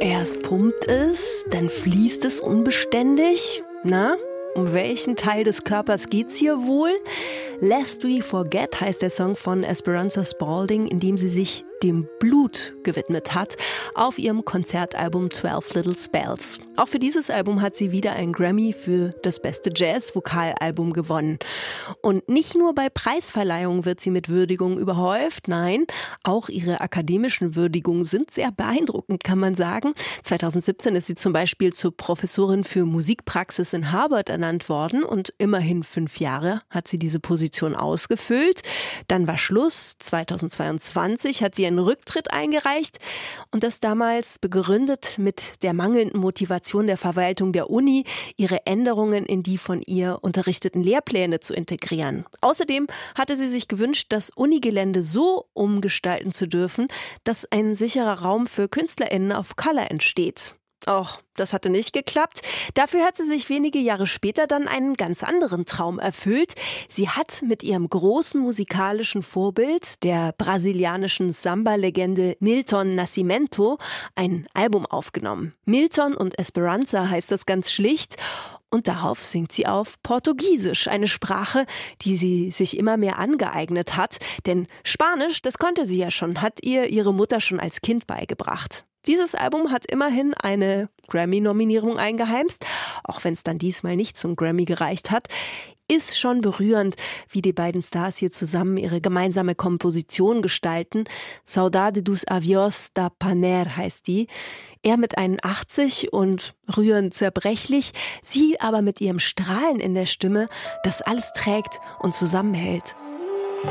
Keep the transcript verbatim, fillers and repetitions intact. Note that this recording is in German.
Erst pumpt es, dann fließt es unbeständig. Na, um welchen Teil des Körpers geht's hier wohl? Lest We Forget heißt der Song von Esperanza Spalding, in dem sie sich dem Blut gewidmet hat, auf ihrem Konzertalbum Twelve Little Spells. Auch für dieses Album hat sie wieder einen Grammy für das beste Jazz-Vokalalbum gewonnen. Und nicht nur bei Preisverleihungen wird sie mit Würdigungen überhäuft, nein, auch ihre akademischen Würdigungen sind sehr beeindruckend, kann man sagen. zweitausendsiebzehn ist sie zum Beispiel zur Professorin für Musikpraxis in Harvard ernannt worden und immerhin fünf Jahre hat sie diese Position ausgefüllt. Dann war Schluss. zweitausendzweiundzwanzig hat sie einen Rücktritt eingereicht und das damals begründet mit der mangelnden Motivation der Verwaltung der Uni, ihre Änderungen in die von ihr unterrichteten Lehrpläne zu integrieren. Außerdem hatte sie sich gewünscht, das Unigelände so umgestalten zu dürfen, dass ein sicherer Raum für KünstlerInnen of Color entsteht. Och, das hatte nicht geklappt. Dafür hat sie sich wenige Jahre später dann einen ganz anderen Traum erfüllt. Sie hat mit ihrem großen musikalischen Vorbild, der brasilianischen Samba-Legende Milton Nascimento, ein Album aufgenommen. Milton und Esperanza heißt das ganz schlicht. Und darauf singt sie auf Portugiesisch, eine Sprache, die sie sich immer mehr angeeignet hat. Denn Spanisch, das konnte sie ja schon, hat ihr ihre Mutter schon als Kind beigebracht. Dieses Album hat immerhin eine Grammy-Nominierung eingeheimst, auch wenn es dann diesmal nicht zum Grammy gereicht hat. Ist schon berührend, wie die beiden Stars hier zusammen ihre gemeinsame Komposition gestalten. Saudade dos Aviões da Paner heißt die. Er mit einundachtzig und rührend zerbrechlich, sie aber mit ihrem Strahlen in der Stimme, das alles trägt und zusammenhält.